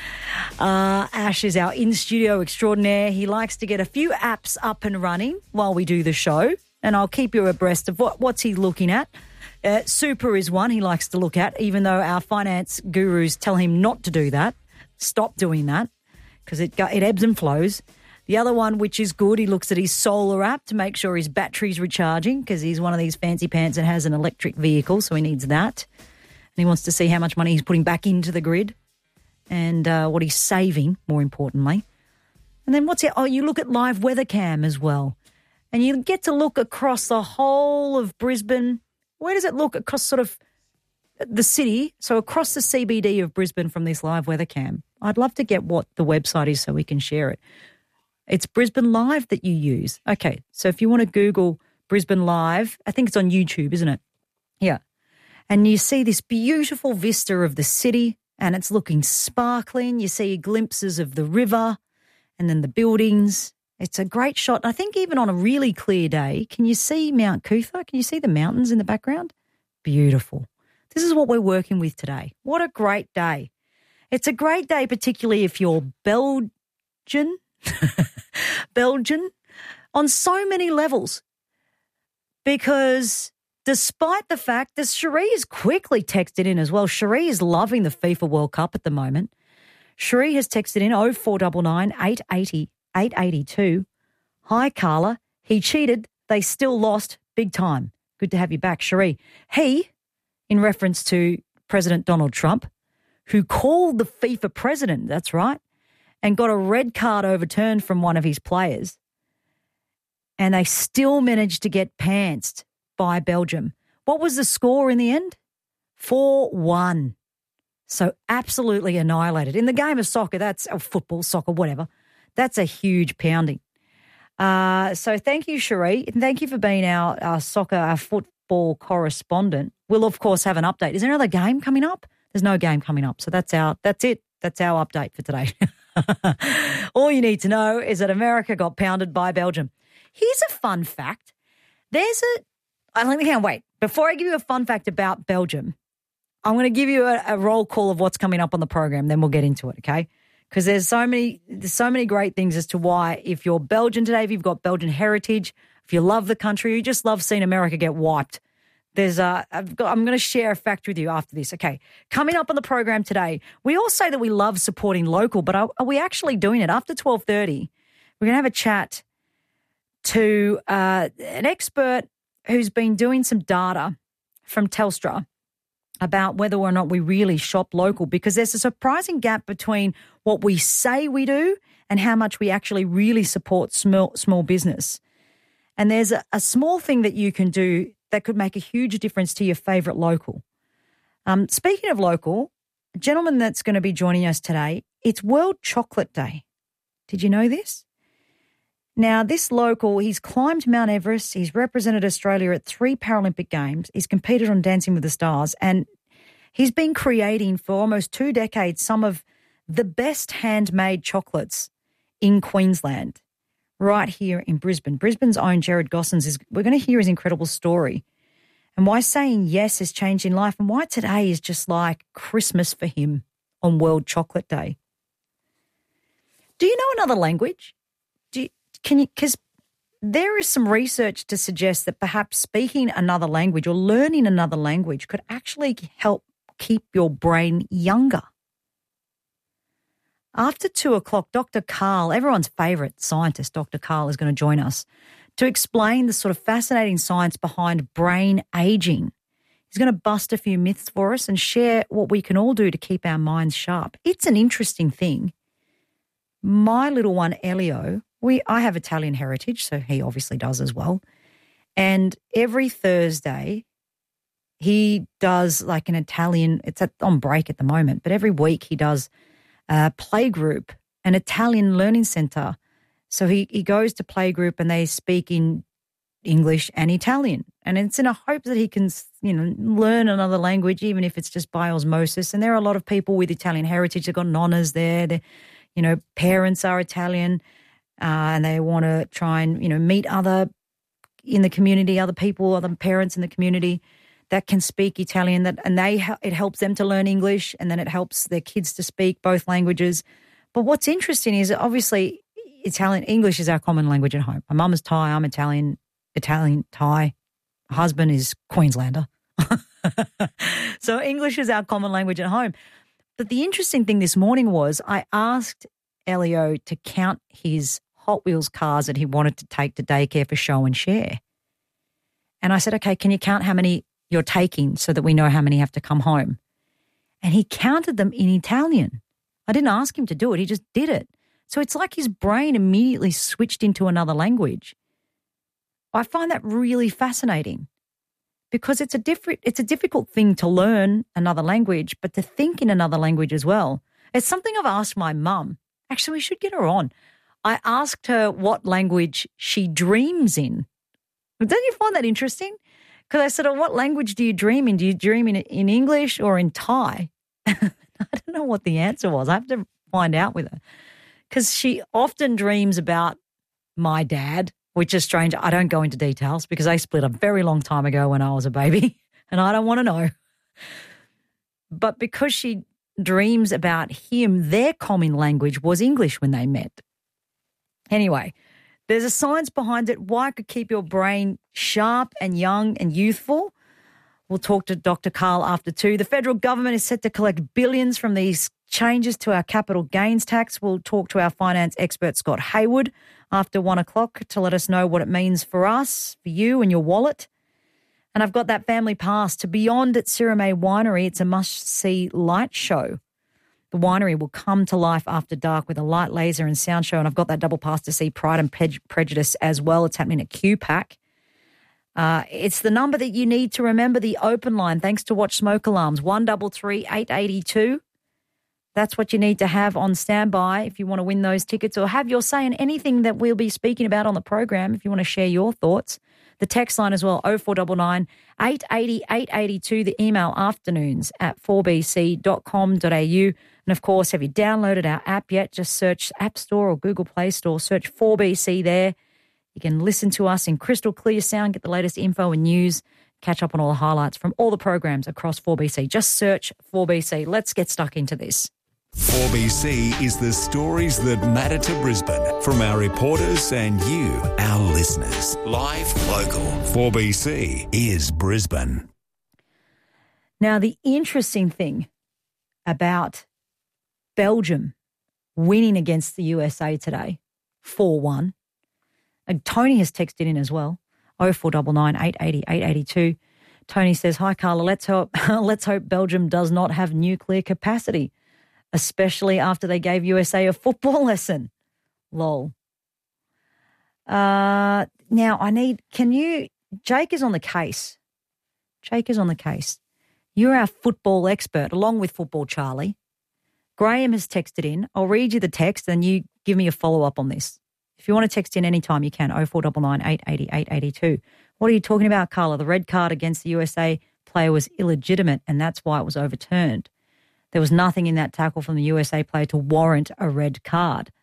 Ash is our in-studio extraordinaire. He likes to get a few apps up and running while we do the show, and I'll keep you abreast of what's he looking at. Super is one he likes to look at, even though our finance gurus tell him not to do that. Stop doing that, because it ebbs and flows. The other one, which is good, he looks at his solar app to make sure his battery's recharging, because he's one of these fancy pants that has an electric vehicle, so he needs that. And he wants to see how much money he's putting back into the grid and what he's saving, more importantly. And then you look at live weather cam as well. And you get to look across the whole of Brisbane. Where does it look? Across sort of the city, so across the CBD of Brisbane from this live weather cam. I'd love to get what the website is so we can share it. It's Brisbane Live that you use. Okay, so if you want to Google Brisbane Live, I think it's on YouTube, isn't it? Yeah. And you see this beautiful vista of the city, and it's looking sparkling. You see glimpses of the river and then the buildings. It's a great shot. I think even on a really clear day, can you see Mount Cootha? Can you see the mountains in the background? Beautiful. This is what we're working with today. What a great day. It's a great day, particularly if you're Belgian, on so many levels. Because despite the fact that Cherie has quickly texted in as well. Cherie is loving the FIFA World Cup at the moment. Cherie has texted in 0499 880 882. Hi, Carla. He cheated. They still lost big time. Good to have you back, Cherie. He, in reference to President Donald Trump, who called the FIFA president, that's right, and got a red card overturned from one of his players. And they still managed to get pantsed by Belgium. What was the score in the end? 4-1. So absolutely annihilated. In the game of soccer, football, soccer, whatever, that's a huge pounding. So thank you, Cherie. And thank you for being our football correspondent. We'll, of course, have an update. Is there another game coming up? There's no game coming up. So that's it. That's our update for today. All you need to know is that America got pounded by Belgium. Here's a fun fact. I can't wait. Before I give you a fun fact about Belgium, I'm going to give you a roll call of what's coming up on the program. Then we'll get into it, okay? Because there's so many great things as to why, if you're Belgian today, if you've got Belgian heritage, if you love the country, you just love seeing America get wiped, I'm going to share a fact with you after this. Okay, coming up on the program today, we all say that we love supporting local, but are we actually doing it? After 12:30, we're going to have a chat to an expert who's been doing some data from Telstra about whether or not we really shop local, because there's a surprising gap between what we say we do and how much we actually really support small business. And there's a small thing that you can do that could make a huge difference to your favourite local. Speaking of local, a gentleman that's going to be joining us today, it's World Chocolate Day. Did you know this? Now, this local, he's climbed Mount Everest, he's represented Australia at 3 Paralympic Games, he's competed on Dancing with the Stars, and he's been creating for almost 2 decades some of the best handmade chocolates in Queensland, right here in Brisbane. Brisbane's own Jared Gossens, we're going to hear his incredible story and why saying yes has changed in life and why today is just like Christmas for him on World Chocolate Day. Do you know another language? Because there is some research to suggest that perhaps speaking another language or learning another language could actually help keep your brain younger. After 2 o'clock, Dr. Karl, everyone's favourite scientist, Dr. Karl, is going to join us to explain the sort of fascinating science behind brain ageing. He's going to bust a few myths for us and share what we can all do to keep our minds sharp. It's an interesting thing. My little one, Elio, I have Italian heritage, so he obviously does as well. And every Thursday, he does like an Italian, it's on break at the moment, but every week he does a playgroup, an Italian learning centre. So he goes to playgroup and they speak in English and Italian. And it's in a hope that he can, learn another language, even if it's just by osmosis. And there are a lot of people with Italian heritage. They've got nonnas there. Parents are Italian. And they want to try and, meet other in the community, other people, other parents in the community that can speak Italian. It helps them to learn English, and then it helps their kids to speak both languages. But what's interesting is obviously English is our common language at home. My mum is Thai, I'm Italian, Thai. My husband is Queenslander. So English is our common language at home. But the interesting thing this morning was I asked Elio to count his Hot Wheels cars that he wanted to take to daycare for show and share. And I said, okay, can you count how many you're taking so that we know how many have to come home? And he counted them in Italian. I didn't ask him to do it. He just did it. So it's like his brain immediately switched into another language. I find that really fascinating because it's a difficult thing to learn another language, but to think in another language as well. It's something I've asked my mum. Actually, we should get her on. I asked her what language she dreams in. Don't you find that interesting? Because I said, what language do you dream in? Do you dream in English or in Thai? I don't know what the answer was. I have to find out with her. Because she often dreams about my dad, which is strange. I don't go into details because they split a very long time ago when I was a baby and I don't want to know. But because she dreams about him, their common language was English when they met. Anyway, there's a science behind it, why it could keep your brain sharp and young and youthful. We'll talk to Dr. Karl after 2. The federal government is set to collect billions from these changes to our capital gains tax. We'll talk to our finance expert, Scott Hayward, after 1 o'clock to let us know what it means for us, for you and your wallet. And I've got that family pass to Beyond at Sirime Winery. It's a must-see light show. The winery will come to life after dark with a light laser and sound show. And I've got that double pass to see Pride and Prejudice as well. It's happening at QPAC. It's the number that you need to remember, the open line, thanks to Watch Smoke Alarms, 133 882. That's what you need to have on standby if you want to win those tickets or have your say in anything that we'll be speaking about on the program if you want to share your thoughts. The text line as well, 0499 880 882. The email afternoons@4bc.com.au. And, of course, have you downloaded our app yet? Just search App Store or Google Play Store. Search 4BC there. You can listen to us in crystal clear sound, get the latest info and news, catch up on all the highlights from all the programs across 4BC. Just search 4BC. Let's get stuck into this. 4BC is the stories that matter to Brisbane from our reporters and you, our listeners. Live, local. 4BC is Brisbane. Now, the interesting thing about Belgium winning against the USA today, 4-1, and Tony has texted in as well, 0499 880 882. Tony says, hi, Carla, let's hope Belgium does not have nuclear capacity, especially after they gave USA a football lesson. Lol. Now, Jake is on the case. Jake is on the case. You're our football expert, along with Football Charlie. Graham has texted in. I'll read you the text and you give me a follow-up on this. If you want to text in anytime, you can, 0499 880 882. What are you talking about, Carla? The red card against the USA player was illegitimate and that's why it was overturned. There was nothing in that tackle from the USA player to warrant a red card.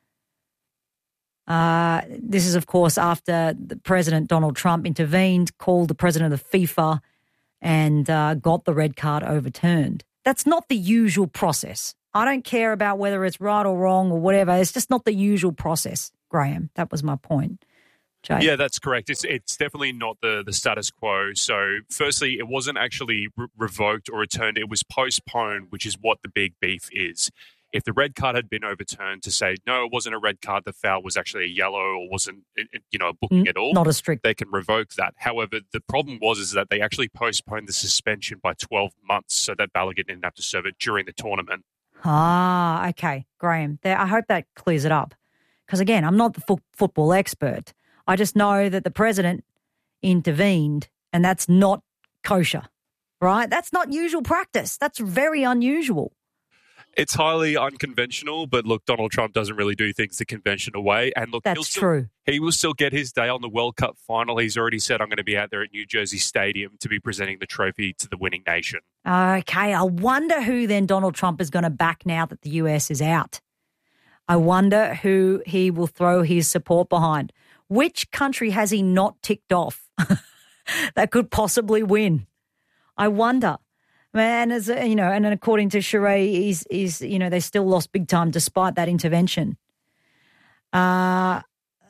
This is, of course, after the President Donald Trump intervened, called the president of FIFA and got the red card overturned. That's not the usual process. I don't care about whether it's right or wrong or whatever. It's just not the usual process, Graham. That was my point. Jake? Yeah, that's correct. It's definitely not the status quo. So firstly, it wasn't actually revoked or returned. It was postponed, which is what the big beef is. If the red card had been overturned to say, no, it wasn't a red card, the foul was actually a yellow or wasn't, a booking at all. Not as strict. They can revoke that. However, the problem is that they actually postponed the suspension by 12 months so that Balogun didn't have to serve it during the tournament. Ah, okay, Graham. I hope that clears it up. Because, again, I'm not the football expert. I just know that the president intervened and that's not kosher, right? That's not usual practice. That's very unusual. It's highly unconventional, but look, Donald Trump doesn't really do things the conventional way. And look, true. He will still get his day on the World Cup final. He's already said, I'm going to be out there at New Jersey Stadium to be presenting the trophy to the winning nation. Okay, I wonder who then Donald Trump is going to back now that the US is out. I wonder who he will throw his support behind. Which country has he not ticked off that could possibly win? I wonder. Man, and according to Sheree, they still lost big time despite that intervention. Okay.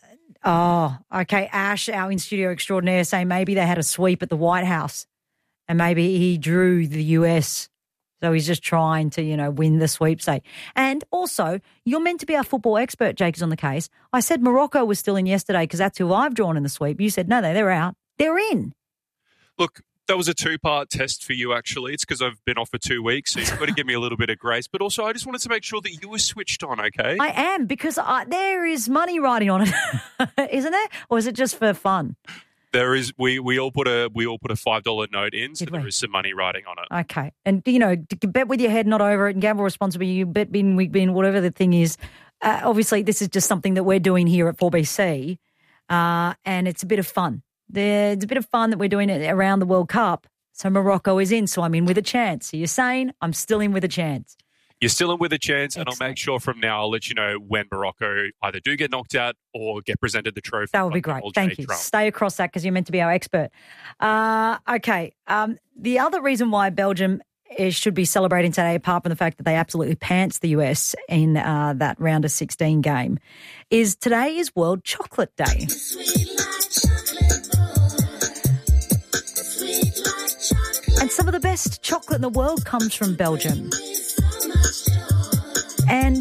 Ash, our in-studio extraordinaire, saying maybe they had a sweep at the White House and maybe he drew the US. So he's just trying to, win the sweepstake. And also, you're meant to be our football expert, Jake is on the case. I said Morocco was still in yesterday because that's who I've drawn in the sweep. You said, no, they're out. They're in. Look, that was a two-part test for you, actually. It's because I've been off for 2 weeks, so you've got to give me a little bit of grace. But also, I just wanted to make sure that you were switched on, okay? I am, because there is money riding on it, isn't there? Or is it just for fun? There is. We all put a $5 note in, so there is some money riding on it. Okay, and bet with your head not over it and gamble responsibly. You bet bin whatever the thing is. Obviously, this is just something that we're doing here at 4BC, and it's a bit of fun. It's a bit of fun that we're doing it around the World Cup. So Morocco is in, so I'm in with a chance. So you're saying I'm still in with a chance. You're still in with a chance, and Excellent. I'll make sure from now I'll let you know when Morocco either do get knocked out or get presented the trophy. That would be great. Thank you. Trump. Stay across that because you're meant to be our expert. Okay. The other reason why Belgium should be celebrating today, apart from the fact that they absolutely pantsed the US in that round of 16 game, is today is World Chocolate Day. And some of the best chocolate in the world comes from Belgium. And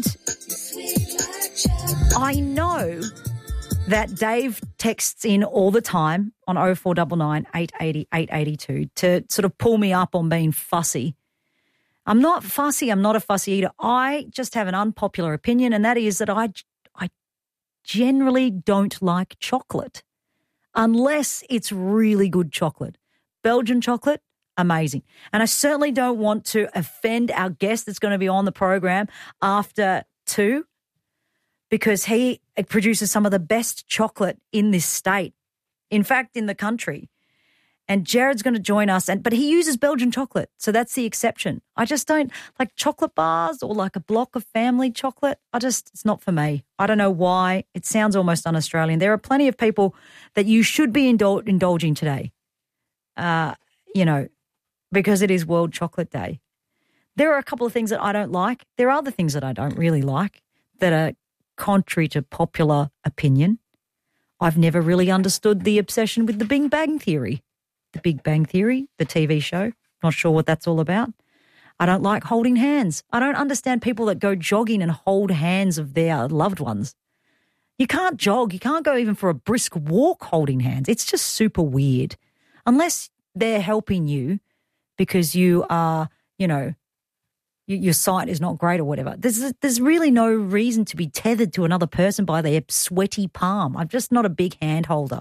I know that Dave texts in all the time on 0499 880 882 to sort of pull me up on being fussy. I'm not fussy. I'm not a fussy eater. I just have an unpopular opinion, and that is that I generally don't like chocolate unless it's really good chocolate. Belgian chocolate, amazing. And I certainly don't want to offend our guest that's going to be on the program after 2 because he produces some of the best chocolate in this state, in fact, in the country. And Jared's going to join us, but he uses Belgian chocolate, so that's the exception. I just don't like chocolate bars or like a block of family chocolate. It's not for me. I don't know why. It sounds almost un-Australian. There are plenty of people that you should be indulging today, because it is World Chocolate Day. There are a couple of things that I don't like. There are other things that I don't really like that are contrary to popular opinion. I've never really understood the obsession with the Big Bang Theory. The Big Bang Theory, the TV show. Not sure what that's all about. I don't like holding hands. I don't understand people that go jogging and hold hands of their loved ones. You can't jog. You can't go even for a brisk walk holding hands. It's just super weird. Unless they're helping you because you are, your sight is not great or whatever. There's really no reason to be tethered to another person by their sweaty palm. I'm just not a big hand holder.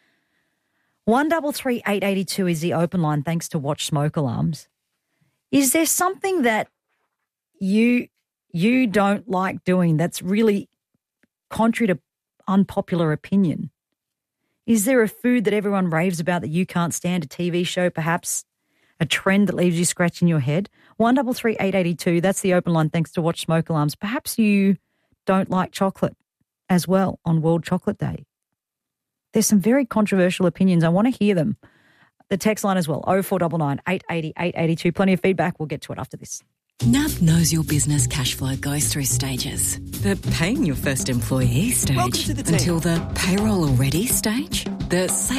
133 882 is the open line thanks to Watch Smoke Alarms. Is there something that you don't like doing that's really contrary to unpopular opinion? Is there a food that everyone raves about that you can't stand, a TV show perhaps? A trend that leaves you scratching your head? 133 882, that's the open line thanks to Watch Smoke Alarms. Perhaps you don't like chocolate as well on World Chocolate Day. There's some very controversial opinions. I want to hear them. The text line as well, 0499 880 882. Plenty of feedback. We'll get to it after this. NAB knows your business cash flow goes through stages. The paying your first employee stage Welcome to the team. until the payroll already stage. The